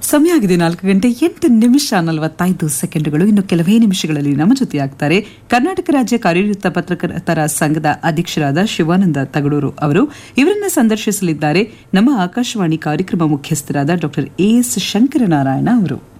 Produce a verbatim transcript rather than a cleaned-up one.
ಸಮಯ ಆಗಿದೆ ನಾಲ್ಕು ಗಂಟೆ ಎಂಟು ನಿಮಿಷ ನಲವತ್ತೈದು ಸೆಕೆಂಡುಗಳು. ಇನ್ನು ಕೆಲವೇ ನಿಮಿಷಗಳಲ್ಲಿ ನಮ್ಮ ಜೊತೆ ಆಗ್ತಾರೆ ಕರ್ನಾಟಕ ರಾಜ್ಯ ಕಾರ್ಯನಿರತ ಪತ್ರಕರ್ತರ ಸಂಘದ ಅಧ್ಯಕ್ಷರಾದ ಶಿವಾನಂದ ತಗಡೂರು ಅವರು. ಇವರನ್ನ ಸಂದರ್ಶಿಸಲಿದ್ದಾರೆ ನಮ್ಮ ಆಕಾಶವಾಣಿ ಕಾರ್ಯಕ್ರಮ ಮುಖ್ಯಸ್ಥರಾದ ಡಾಕ್ಟರ್ ಎ ಎಸ್ ಶಂಕರನಾರಾಯಣ ಅವರು.